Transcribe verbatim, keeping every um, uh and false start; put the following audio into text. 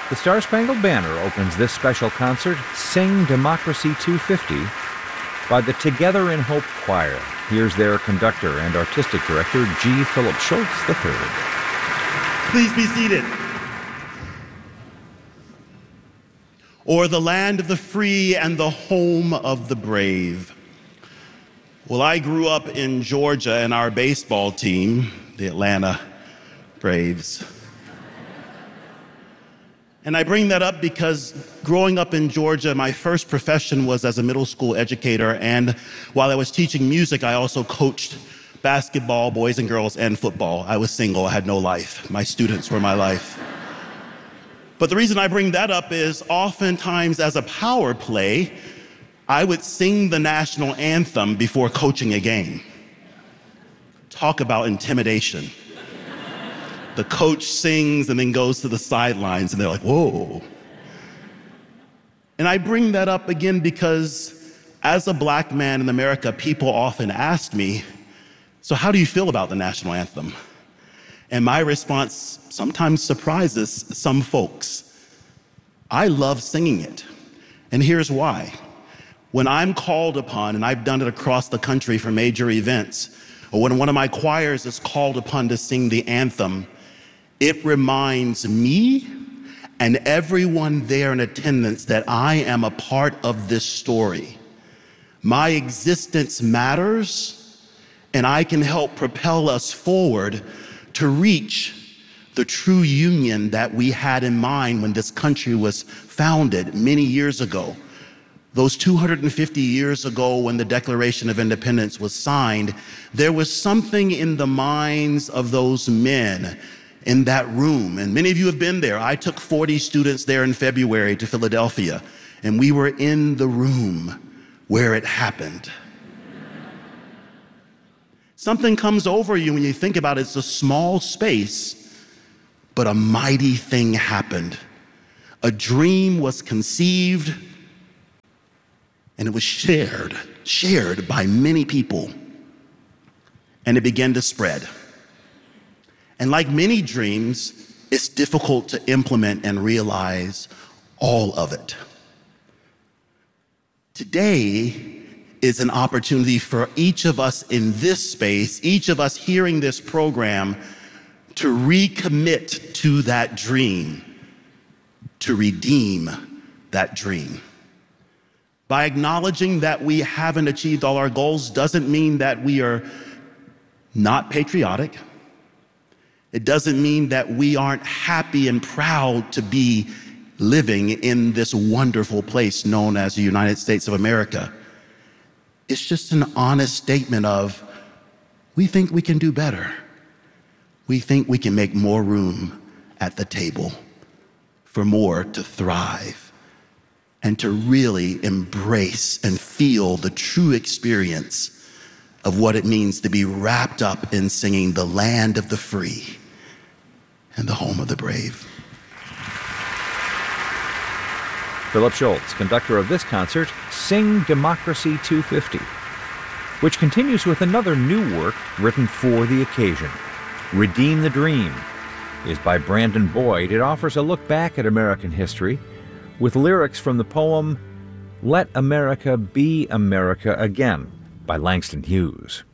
The Star-Spangled Banner opens this special concert, Sing Democracy two fifty, by the Together in Hope Choir. Here's their conductor and artistic director, G. Philip Schultz the third. Please be seated. O'er the land of the free and the home of the brave. Well, I grew up in Georgia, and our baseball team, the Atlanta Braves. And I bring that up because growing up in Georgia, my first profession was as a middle school educator, and while I was teaching music, I also coached basketball, boys and girls, and football. I was single, I had no life. My students were my life. But the reason I bring that up is oftentimes as a power play, I would sing the national anthem before coaching a game. Talk about intimidation. The coach sings and then goes to the sidelines, and they're like, whoa. And I bring that up again because as a black man in America, people often ask me, so how do you feel about the national anthem? And my response sometimes surprises some folks. I love singing it. And here's why. When I'm called upon, and I've done it across the country for major events, or when one of my choirs is called upon to sing the anthem, it reminds me and everyone there in attendance that I am a part of this story. My existence matters, and I can help propel us forward to reach the true union that we had in mind when this country was founded many years ago. Those two hundred fifty years ago when the Declaration of Independence was signed, there was something in the minds of those men in that room, and many of you have been there. I took forty students there in February to Philadelphia, and we were in the room where it happened. Something comes over you when you think about it. It's a small space, but a mighty thing happened. A dream was conceived, and it was shared, shared by many people, and it began to spread. And like many dreams, it's difficult to implement and realize all of it. Today is an opportunity for each of us in this space, each of us hearing this program, to recommit to that dream, to redeem that dream. By acknowledging that we haven't achieved all our goals doesn't mean that we are not patriotic. It doesn't mean that we aren't happy and proud to be living in this wonderful place known as the United States of America. It's just an honest statement of, we think we can do better. We think we can make more room at the table for more to thrive and to really embrace and feel the true experience of what it means to be wrapped up in singing the land of the free and the home of the brave. Philip Schultz, conductor of this concert, Sing Democracy two fifty, which continues with another new work written for the occasion. Redeem the Dream is by Brandon Boyd. It offers a look back at American history with lyrics from the poem Let America Be America Again by Langston Hughes.